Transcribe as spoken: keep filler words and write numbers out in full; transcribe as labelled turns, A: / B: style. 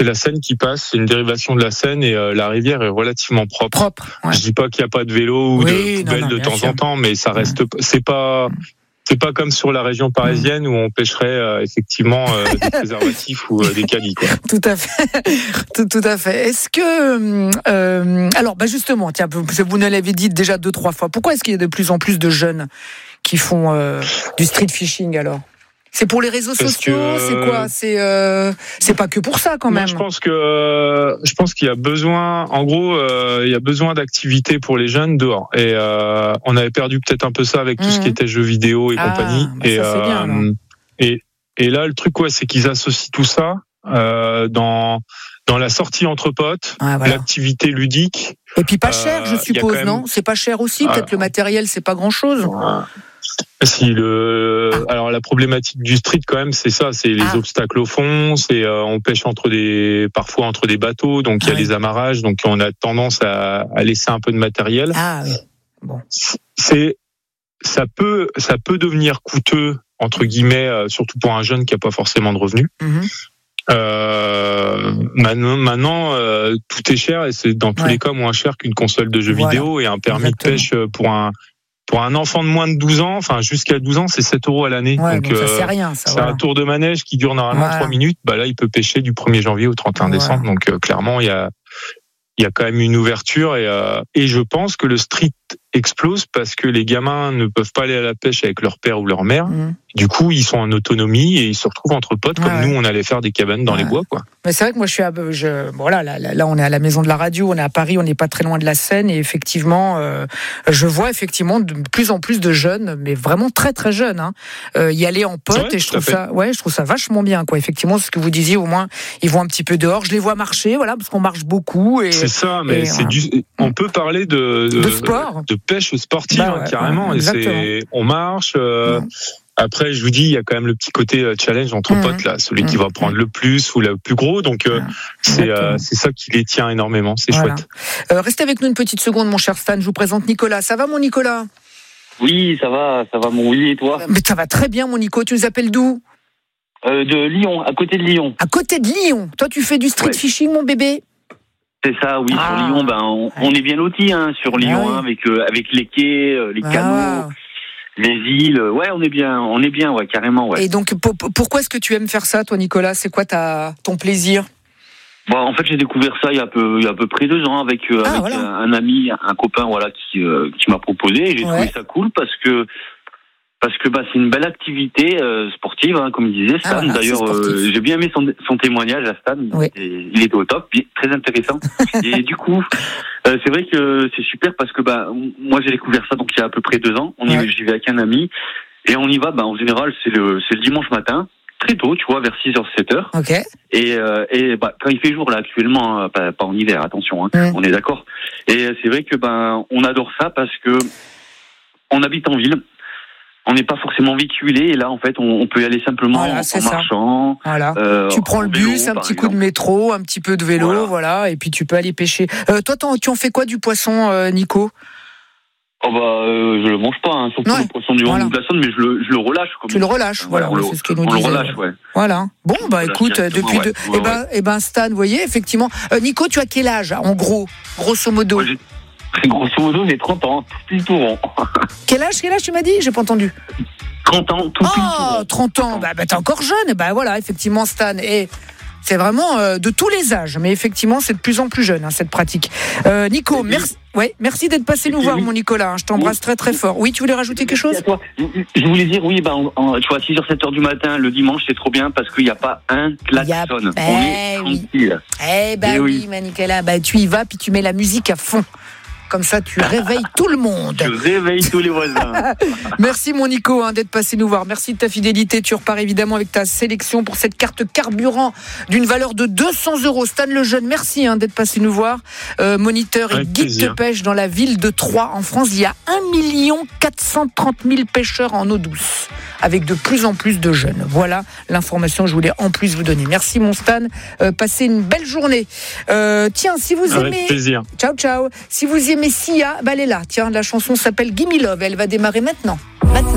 A: c'est la Seine qui passe, c'est une dérivation de la Seine et euh, la rivière est relativement propre.
B: Propre. Ouais.
A: Je dis pas qu'il n'y a pas de vélo ou
B: oui,
A: de poubelle
B: non, non,
A: de temps
B: sûr.
A: en temps, mais ça reste, c'est pas. C'est pas comme sur la région parisienne où on pêcherait euh, effectivement euh, des préservatifs ou euh, des caddies, quoi.
B: Tout à fait, tout, tout à fait. Est-ce que, euh, alors, bah justement, tiens, vous nous l'avez dit déjà deux trois fois. Pourquoi est-ce qu'il y a de plus en plus de jeunes qui font euh, du street fishing alors ? C'est pour les réseaux
A: Parce
B: sociaux,
A: que,
B: c'est quoi ? C'est euh, c'est pas que pour ça quand même.
A: Moi, je pense que euh, je pense qu'il y a besoin, en gros, euh, il y a besoin d'activités pour les jeunes dehors. Et euh, on avait perdu peut-être un peu ça avec tout mmh. ce qui était jeux vidéo et
B: ah,
A: compagnie.
B: Bah
A: et,
B: ça, c'est bien,
A: euh, et et là, le truc, ouais, c'est qu'ils associent tout ça euh, dans dans la sortie entre potes, ah, voilà. l'activité ludique.
B: Et puis pas cher, euh, je suppose, même... non ? C'est pas cher aussi. Peut-être ah, le matériel, c'est pas grand-chose.
A: Ouais. Si le, ah. alors la problématique du street quand même, c'est ça, c'est les ah. obstacles au fond, c'est euh, on pêche entre des, parfois entre des bateaux, donc il ah, y a oui. les amarrages, donc on a tendance à, à laisser un peu de matériel.
B: Ah oui. Bon.
A: C'est, ça peut, ça peut devenir coûteux entre guillemets, euh, surtout pour un jeune qui a pas forcément de revenus. Mm-hmm. Euh, maintenant, maintenant euh, tout est cher et c'est dans tous ouais. les cas moins cher qu'une console de jeux voilà. vidéo et un permis Exactement. de pêche pour un Pour un enfant de moins de douze ans, enfin jusqu'à douze ans, c'est sept euros à l'année.
B: Ouais,
A: donc,
B: donc ça,
A: euh,
B: c'est rien. Ça,
A: c'est
B: voilà.
A: un tour de manège qui dure normalement
B: voilà.
A: trois minutes. Bah là, il peut pêcher du premier janvier au trente et un voilà. décembre. Donc euh, clairement, il y a, il y a quand même une ouverture et, euh, et je pense que le street explose parce que les gamins ne peuvent pas aller à la pêche avec leur père ou leur mère. Mmh. Du coup, ils sont en autonomie et ils se retrouvent entre potes comme ouais. nous, on allait faire des cabanes dans ouais. les bois, quoi.
B: Mais c'est vrai que moi, je suis, à, je, voilà, là, là, là, on est à la Maison de la Radio, on est à Paris, on n'est pas très loin de la Seine et effectivement, euh, je vois effectivement de plus en plus de jeunes, mais vraiment très très jeunes, hein, euh, y aller en potes ouais, et je trouve ça, ouais, je trouve ça vachement bien, quoi. Effectivement, ce que vous disiez, au moins, ils vont un petit peu dehors. Je les vois marcher, voilà, parce qu'on marche beaucoup. Et,
A: c'est ça, mais
B: et,
A: c'est
B: voilà.
A: du, on peut parler de de,
B: de sport,
A: de pêche sportive, bah ouais, hein, carrément.
B: Ouais,
A: et c'est, on marche. Euh, ouais. Après, je vous dis, il y a quand même le petit côté challenge entre mmh. potes là, celui mmh. qui va prendre le plus ou le plus gros. Donc euh, c'est euh, c'est ça qui les tient énormément. C'est voilà. chouette.
B: Euh, restez avec nous une petite seconde, mon cher Stan. Je vous présente Nicolas. Ça va, mon Nicolas ?
C: Oui, ça va, ça va, mon oui. Et toi ?
B: Mais ça va très bien, mon Nico. Tu nous appelles d'où ?
C: euh, De Lyon, à côté de Lyon.
B: À côté de Lyon. Toi, tu fais du street ouais. fishing, mon bébé ?
C: C'est ça, oui. Ah. Sur Lyon, ben on, on est bien lotis, hein, sur Lyon, ah, oui. hein, avec euh, avec les quais, euh, les canaux. Ah. Les îles, ouais, on est bien, on est bien, ouais, carrément, ouais.
B: Et donc, pour, pourquoi est-ce que tu aimes faire ça, toi, Nicolas ? C'est quoi ta, ton plaisir ?
C: Bon, en fait, j'ai découvert ça il y a, peu, il y a à peu près deux ans avec, euh, ah, avec voilà. un, un ami, un copain, voilà, qui, euh, qui m'a proposé. Et j'ai ouais. trouvé ça cool parce que parce que bah c'est une belle activité euh, sportive, hein, comme il disait Stan. Ah, voilà, d'ailleurs, euh, j'ai bien aimé son, son témoignage à Stan. Oui. Et, il était au top, très intéressant. Et du coup, euh, c'est vrai que c'est super parce que bah moi j'ai découvert ça donc il y a à peu près deux ans. On ouais. y, j'y vais avec un ami et on y va. Bah en général c'est le c'est le dimanche matin, très tôt, tu vois, vers six heures sept heures.
B: Ok.
C: Et euh, et bah quand il fait jour là actuellement, hein, pas, pas en hiver, attention, hein, mmh. on est d'accord. Et c'est vrai que ben on adore ça parce que on habite en ville. On n'est pas forcément véhiculé et là en fait on, on peut y aller simplement voilà, en, en marchant.
B: Voilà. Euh, tu prends le bus, vélo, un petit exemple. coup de métro, un petit peu de vélo, voilà, voilà et puis tu peux aller pêcher. Euh, toi, tu en fais quoi du poisson, euh, Nico ?
C: Oh bah euh, je le mange pas, hein, surtout ouais. le poisson du voilà. de la Saône, mais je le je le relâche. Comme
B: tu le relâches, voilà,
C: voilà
B: c'est ce que nous
C: on
B: disait.
C: On le relâche, ouais.
B: Voilà. Bon bah écoute, depuis
C: ouais.
B: deux,
C: ouais,
B: eh ben ouais. eh ben Stan, vous voyez effectivement. Euh, Nico, tu as quel âge en gros, grosso modo ?
C: Moi, grosso modo, j'ai trente ans, tout tout rond.
B: Quel âge, quel âge tu m'as dit ? J'ai pas entendu.
C: trente ans, tout
B: Oh, tout trente ans, bah, bah t'es encore jeune, et bah voilà, effectivement, Stan. Et c'est vraiment euh, de tous les âges, mais effectivement, c'est de plus en plus jeune, hein, cette pratique. Euh, Nico, merci, ouais, merci d'être passé nous voir, mon Nicolas. Hein, je t'embrasse oui. très très fort. Oui, tu voulais rajouter quelque chose ?
C: Je voulais dire, oui, bah, en, tu vois, six heures, sept heures du matin, le dimanche, c'est trop bien parce qu'il n'y a pas un klaxon.
B: A...
C: On est tranquille.
B: Eh ben oui, oui, ma Nicolas, bah, tu y vas, puis tu mets la musique à fond. Comme ça, tu réveilles tout le monde.
C: Tu réveilles tous les voisins.
B: Merci, mon Nico, hein, d'être passé nous voir. Merci de ta fidélité. Tu repars évidemment avec ta sélection pour cette carte carburant d'une valeur de deux cents euros. Stan Lejeune, merci hein, d'être passé nous voir. Euh, moniteur et avec guide plaisir. de pêche dans la ville de Troyes, en France. Il y a un million quatre cent trente mille pêcheurs en eau douce, avec de plus en plus de jeunes. Voilà l'information que je voulais en plus vous donner. Merci, mon Stan. Euh, passez une belle journée. Euh, tiens, si vous
A: avec
B: aimez...
A: plaisir.
B: Ciao, ciao. Si vous aimez Sia, bah elle est là. Tiens, la chanson s'appelle Gimme Love. Elle va démarrer maintenant. Maintenant.